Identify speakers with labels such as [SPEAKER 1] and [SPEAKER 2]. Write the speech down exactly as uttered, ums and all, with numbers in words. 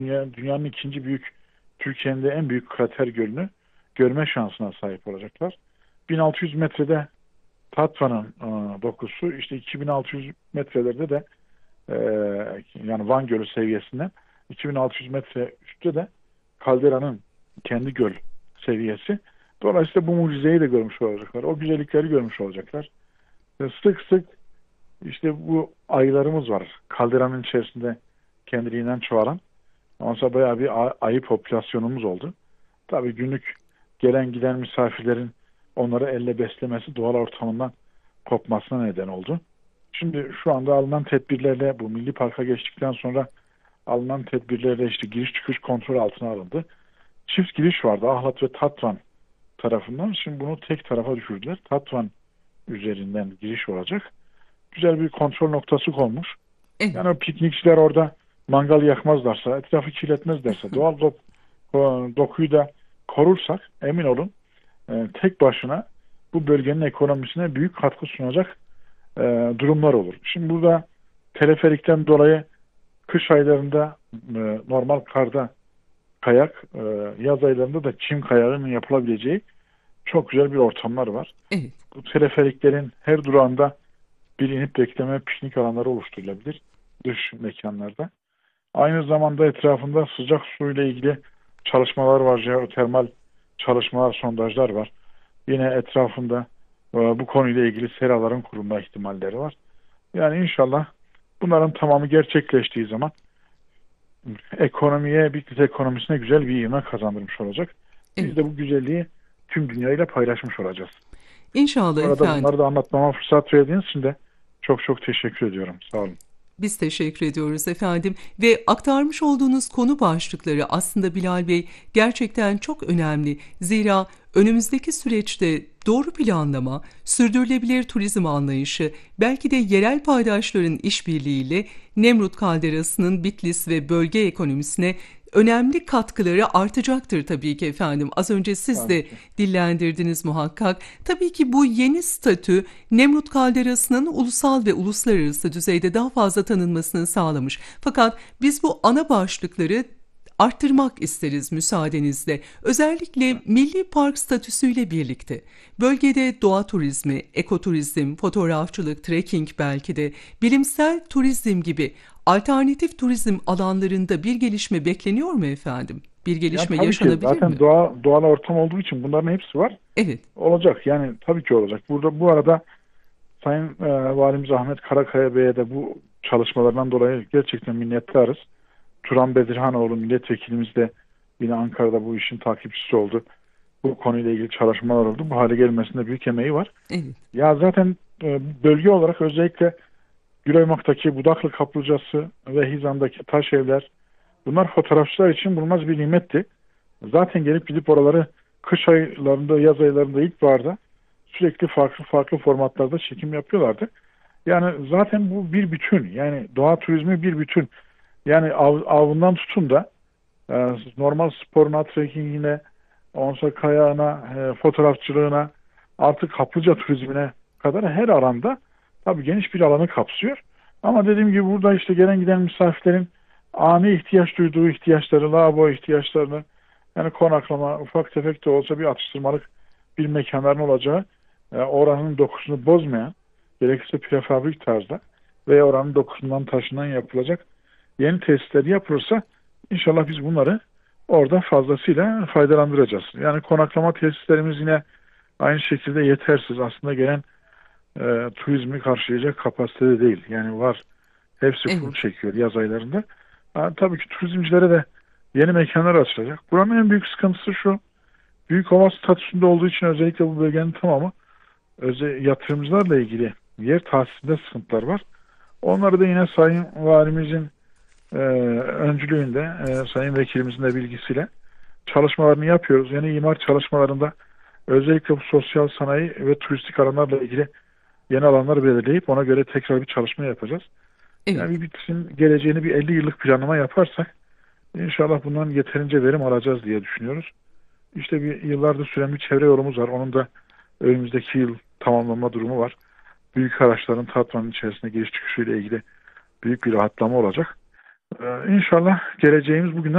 [SPEAKER 1] dünya, dünyanın ikinci büyük, Türkiye'nin de en büyük krater gölünü görme şansına sahip olacaklar. bin altı yüz metrede Tatva'nın e, dokusu, işte iki bin altı yüz metrelerde de e, yani Van Gölü seviyesinden iki bin altı yüz metre üstte de kalderanın kendi göl seviyesi. Dolayısıyla bu mucizeyi de görmüş olacaklar. O güzellikleri görmüş olacaklar. Ve sık sık işte bu ayılarımız var. Kalderanın içerisinde kendiliğinden çoğalan. Ondan bayağı bir a- ayı popülasyonumuz oldu. Tabii günlük gelen giden misafirlerin onları elle beslemesi doğal ortamından kopmasına neden oldu. Şimdi şu anda alınan tedbirlerle, bu milli parka geçtikten sonra alınan tedbirlerle işte giriş çıkış kontrol altına alındı. Çift giriş vardı Ahlat ve Tatvan tarafından. Şimdi bunu tek tarafa düşürdüler. Tatvan üzerinden giriş olacak. Güzel bir kontrol noktası konmuş.
[SPEAKER 2] Evet.
[SPEAKER 1] Yani o piknikçiler orada mangal yakmazlarsa, etrafı kirletmezlerse, doğal dok dokuyu da korursak emin olun e, tek başına bu bölgenin ekonomisine büyük katkı sunacak e, durumlar olur. Şimdi burada teleferikten dolayı kış aylarında e, normal karda kayak, e, yaz aylarında da çim kayağının yapılabileceği çok güzel bir ortamlar var.
[SPEAKER 2] Evet.
[SPEAKER 1] Bu teleferiklerin her durağında bir inip bekleme piknik alanları oluşturulabilir dış mekanlarda. Aynı zamanda etrafında sıcak su ile ilgili çalışmalar var, jeotermal çalışmalar, sondajlar var. Yine etrafında e, bu konuyla ilgili seraların kurulma ihtimalleri var. Yani inşallah bunların tamamı gerçekleştiği zaman ekonomiye, Bitlis ekonomisine güzel bir ivme kazandırmış olacak. Biz
[SPEAKER 2] Evet.
[SPEAKER 1] de bu güzelliği tüm dünyayla paylaşmış olacağız.
[SPEAKER 2] İnşallah
[SPEAKER 1] Bu arada
[SPEAKER 2] efendim.
[SPEAKER 1] bunları da anlatmama fırsat verdiğiniz için de çok çok teşekkür ediyorum. Sağ olun.
[SPEAKER 2] Biz teşekkür ediyoruz efendim ve aktarmış olduğunuz konu başlıkları aslında Bilal Bey gerçekten çok önemli. Zira önümüzdeki süreçte doğru planlama, sürdürülebilir turizm anlayışı, belki de yerel paydaşların işbirliğiyle Nemrut Kalderası'nın Bitlis ve bölge ekonomisine önemli katkıları artacaktır tabii ki efendim. Az önce siz
[SPEAKER 1] Tabii
[SPEAKER 2] de
[SPEAKER 1] ki.
[SPEAKER 2] dillendirdiniz muhakkak. Tabii ki bu yeni statü Nemrut Kalderası'nın ulusal ve uluslararası düzeyde daha fazla tanınmasını sağlamış. Fakat biz bu ana başlıkları arttırmak isteriz müsaadenizle. Özellikle milli park statüsüyle birlikte bölgede doğa turizmi, ekoturizm, fotoğrafçılık, trekking belki de bilimsel turizm gibi alternatif turizm alanlarında bir gelişme bekleniyor mu efendim? Bir
[SPEAKER 1] Yani
[SPEAKER 2] gelişme
[SPEAKER 1] tabii ki
[SPEAKER 2] yaşanabilir mi?
[SPEAKER 1] zaten doğa, doğal ortam olduğu için bunların hepsi var.
[SPEAKER 2] Evet,
[SPEAKER 1] Olacak yani tabii ki olacak. Burada bu arada Sayın e, Valimiz Ahmet Karakaya Bey'e de bu çalışmalarından dolayı gerçekten minnettarız. Turan Bedirhanoğlu milletvekilimiz de yine Ankara'da bu işin takipçisi oldu. Bu konuyla ilgili çalışmalar oldu. Bu hale gelmesinde büyük emeği var.
[SPEAKER 2] evet,
[SPEAKER 1] Ya zaten e, bölge olarak özellikle Gülaymak'taki Budaklı Kaplıcası ve Hizan'daki taş evler bunlar fotoğrafçılar için bulunmaz bir nimetti. Zaten gelip gidip oraları kış aylarında, yaz aylarında, ilkbaharda sürekli farklı farklı formatlarda çekim yapıyorlardı. Yani zaten bu bir bütün. Yani doğa turizmi bir bütün. Yani av, avından tutun da e, normal sporuna, trekkingine, onsa kayağına, e, fotoğrafçılığına, artık kaplıca turizmine kadar her alanda tabii geniş bir alanı kapsıyor. Ama dediğim gibi burada işte gelen giden misafirlerin ani ihtiyaç duyduğu ihtiyaçları, lavabo ihtiyaçlarını, yani konaklama, ufak tefek de olsa bir atıştırmalık bir mekanların olacağı, e, oranın dokusunu bozmayan, gerekirse prefabrik tarzda veya oranın dokusundan taşından yapılacak yeni tesisler yapılırsa inşallah biz bunları orada fazlasıyla faydalandıracağız. Yani konaklama tesislerimiz yine aynı şekilde yetersiz. Aslında gelen e, turizmi karşılayacak kapasitede değil. Yani var, hepsi full
[SPEAKER 2] evet,
[SPEAKER 1] çekiyor yaz aylarında. Ha, tabii ki turizmcilere de yeni mekanlar açılacak. Buranın en büyük sıkıntısı şu: büyükova statüsünde olduğu için özellikle bu bölgenin tamamı özel yatırımcılarla ilgili yer tahsisinde sıkıntılar var. Onları da yine Sayın Valimizin e, öncülüğünde, e, Sayın Vekilimizin de bilgisiyle çalışmalarını yapıyoruz. Yani imar çalışmalarında özellikle bu sosyal sanayi ve turistik alanlarla ilgili yeni alanlar belirleyip ona göre tekrar bir çalışma yapacağız.
[SPEAKER 2] evet.
[SPEAKER 1] Yani bir Bitlis'in geleceğini bir elli yıllık planlama yaparsak inşallah bundan yeterince verim alacağız diye düşünüyoruz. İşte bir yıllardır süren bir çevre yolumuz var. Onun da önümüzdeki yıl tamamlanma durumu var. Büyük araçların Tatvan'ın içerisine giriş çıkışıyla ilgili büyük bir rahatlama olacak. Ee, İnşallah geleceğimiz bugünden